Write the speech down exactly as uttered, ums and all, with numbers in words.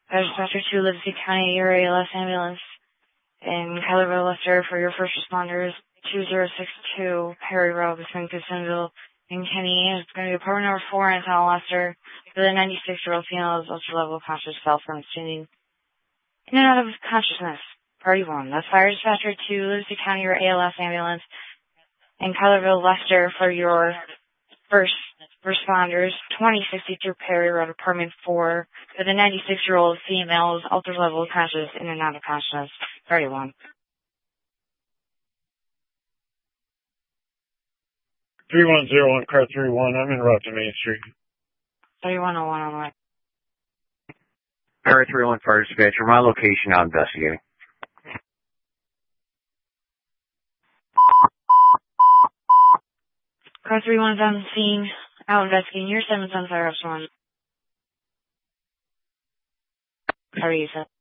Dispatcher two, Livingston County, your A L S ambulance in Kellerville, Leicester for your first responders. two zero six two, Perry Road between Gibsonville and Kenny. It's going to be apartment number four in Town, Leicester. The ninety-six-year-old female is ultra level conscious, fell from standing in and out of consciousness. Party one. That's Fire Dispatcher two, Livingston County, your A L S ambulance in Kellerville, Leicester for your first responders. twenty sixty-two Perry Road, apartment four. For the ninety-six-year-old female is ultra level conscious, in and out of consciousness. Party one. three one zero one, car three one, I'm in route to Main Street. thirty-one oh one on the way. Car three one, Fire Dispatcher, my location, I'm investigating. Car three one's on the scene, out investigating. Your seven's on Fire Ops one. How are you, sir?